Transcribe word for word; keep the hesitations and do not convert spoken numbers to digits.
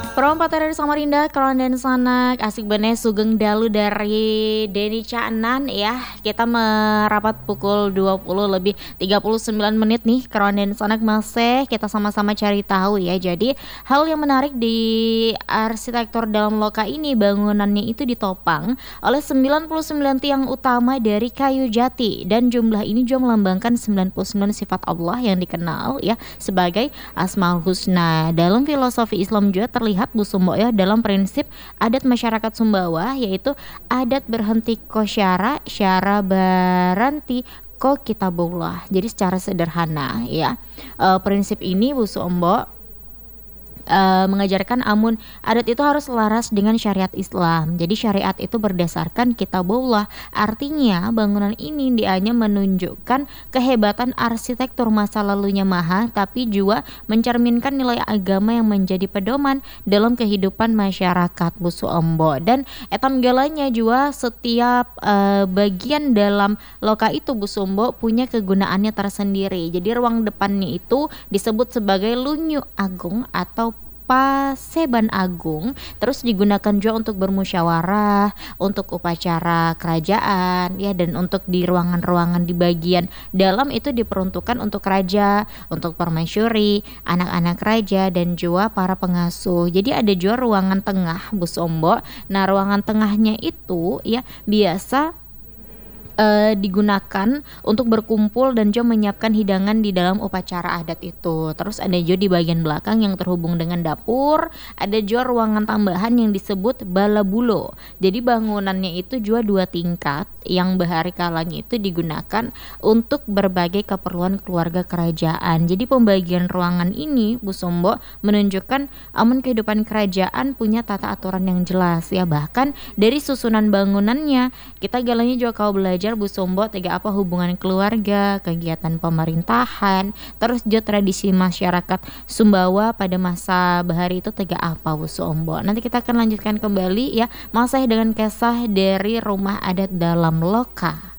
Perompak dari Samarinda, Kawan dan Sanak, asik bener sugeng dalu dari Denny Caknan ya. Kita merapat pukul dua puluh lebih tiga puluh sembilan menit nih, Kawan dan Sanak masih kita sama-sama cari tahu ya. Jadi hal yang menarik di arsitektur dalam loka ini, bangunannya itu ditopang oleh sembilan puluh sembilan tiang utama dari kayu jati, dan jumlah ini juga melambangkan sembilan puluh sembilan sifat Allah yang dikenal ya sebagai Asmaul Husna. Dalam filosofi Islam juga terlihat Bu Sumbo ya dalam prinsip adat masyarakat Sumbawa, yaitu adat berhenti kosyara syara baranti ko kitabullah. Jadi secara sederhana ya, eh, prinsip ini Bu Sumbo Uh, mengajarkan amun adat itu harus selaras dengan syariat Islam. Jadi syariat itu berdasarkan kitabullah. Artinya bangunan ini dia hanya menunjukkan kehebatan arsitektur masa lalunya maha, tapi juga mencerminkan nilai agama yang menjadi pedoman dalam kehidupan masyarakat Bu Suombo. Dan etam galanya juga setiap uh, bagian dalam loka itu Bu Sumbo punya kegunaannya tersendiri. Jadi ruang depannya itu disebut sebagai lunyu agung atau Paseban Agung, terus digunakan juga untuk bermusyawarah, untuk upacara kerajaan ya, dan untuk di ruangan-ruangan di bagian dalam itu diperuntukkan untuk raja, untuk permaisuri, anak-anak raja, dan juga para pengasuh. Jadi ada juga ruangan tengah Bu Sombo. Nah, ruangan tengahnya itu ya biasa Uh, digunakan untuk berkumpul dan juga menyiapkan hidangan di dalam upacara adat itu. Terus ada juga di bagian belakang yang terhubung dengan dapur, ada juga ruangan tambahan yang disebut balabulo. Jadi bangunannya itu juga dua tingkat yang bahari kalanya itu digunakan untuk berbagai keperluan keluarga kerajaan. Jadi pembagian ruangan ini Bu Sombo menunjukkan amun kehidupan kerajaan punya tata aturan yang jelas ya. Bahkan dari susunan bangunannya kita galanya juga kau belajar Bu Sombo tega apa hubungan keluarga, kegiatan pemerintahan, terus juga tradisi masyarakat Sumbawa pada masa bahari itu tega apa Bu Sombo. Nanti kita akan lanjutkan kembali ya, masih dengan kisah dari rumah adat dalam loka.